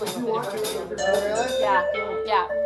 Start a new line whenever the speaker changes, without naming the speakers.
Like you want to.
Oh, really?
Yeah, yeah.